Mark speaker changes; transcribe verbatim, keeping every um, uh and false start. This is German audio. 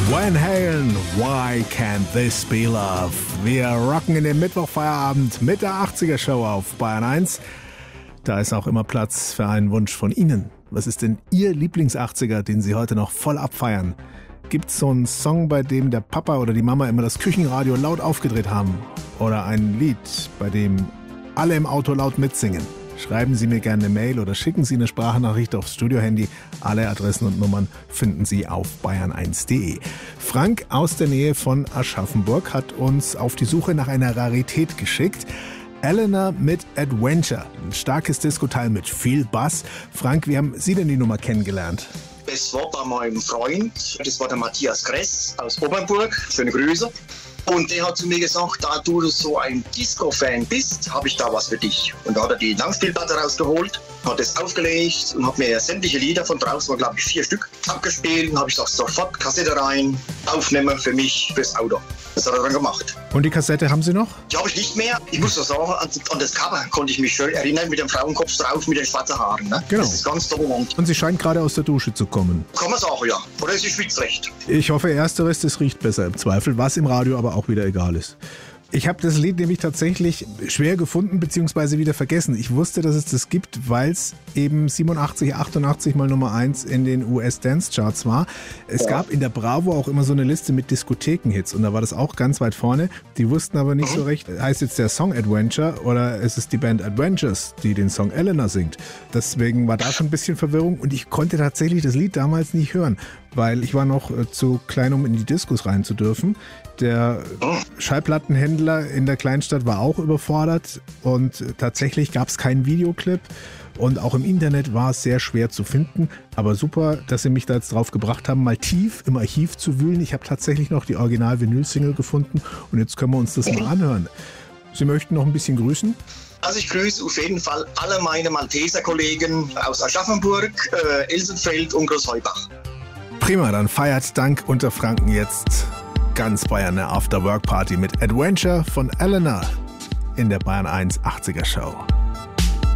Speaker 1: Van Halen, Why Can't This Be Love? Wir rocken in den Mittwochfeierabend mit der achtziger-Show auf Bayern eins. Da ist auch immer Platz für einen Wunsch von Ihnen. Was ist denn Ihr Lieblings-achtziger, den Sie heute noch voll abfeiern? Gibt's so einen Song, bei dem der Papa oder die Mama immer das Küchenradio laut aufgedreht haben? Oder ein Lied, bei dem alle im Auto laut mitsingen? Schreiben Sie mir gerne eine Mail oder schicken Sie eine Sprachnachricht aufs Studiohandy. Alle Adressen und Nummern finden Sie auf bayern eins punkt de. Frank aus der Nähe von Aschaffenburg hat uns auf die Suche nach einer Rarität geschickt. Eleanor mit Adventure, ein starkes Disco-Teil mit viel Bass. Frank, wie haben Sie denn die Nummer kennengelernt?
Speaker 2: Es war bei meinem Freund, das war der Matthias Gress aus Obernburg. Schöne Grüße. Und der hat zu mir gesagt, da du so ein Disco-Fan bist, habe ich da was für dich. Und da hat er die Langspielplatte rausgeholt, hat es aufgelegt und hat mir sämtliche Lieder von draußen, war glaube ich vier Stück, abgespielt. Und habe ich gesagt, sofort Kassette rein, aufnehmen für mich, fürs Auto. Das hat er dann gemacht.
Speaker 1: Und die Kassette haben Sie noch?
Speaker 2: Die habe ich nicht mehr. Ich muss so sagen, an, an das Cover konnte ich mich schön erinnern, mit dem Frauenkopf drauf, mit den schwarzen Haaren. Ne?
Speaker 1: Genau.
Speaker 2: Das ist ganz dominant.
Speaker 1: Und sie scheint gerade aus der Dusche zu kommen.
Speaker 2: Kann man sagen, ja. Oder sie schwitzt recht.
Speaker 1: Ich hoffe ersteres, das riecht besser im Zweifel, was im Radio aber auch wieder egal ist. Ich habe das Lied nämlich tatsächlich schwer gefunden bzw. wieder vergessen. Ich wusste, dass es das gibt, weil es eben siebenundachtzig, achtundachtzig mal Nummer eins in den U S-Dance-Charts war. Es ja. gab in der Bravo auch immer so eine Liste mit Diskotheken-Hits und da war das auch ganz weit vorne. Die wussten aber nicht so recht, heißt jetzt der Song Adventure oder ist es die Band Adventures, die den Song Eleanor singt. Deswegen war da schon ein bisschen Verwirrung und ich konnte tatsächlich das Lied damals nicht hören, weil ich war noch zu klein, um in die Diskos rein zu dürfen. Der Schallplattenhändler in der Kleinstadt war auch überfordert und tatsächlich gab es keinen Videoclip und auch im Internet war es sehr schwer zu finden. Aber super, dass Sie mich da jetzt drauf gebracht haben, mal tief im Archiv zu wühlen. Ich habe tatsächlich noch die Original-Vinyl-Single gefunden und jetzt können wir uns das mal anhören. Sie möchten noch ein bisschen grüßen?
Speaker 2: Also ich grüße auf jeden Fall alle meine Malteser-Kollegen aus Aschaffenburg, äh, Elsenfeld und Großheubach.
Speaker 1: Prima, dann feiert dank Unterfranken jetzt ganz Bayern eine After-Work-Party mit Adventure von Eleanor in der Bayern eins achtziger-Show.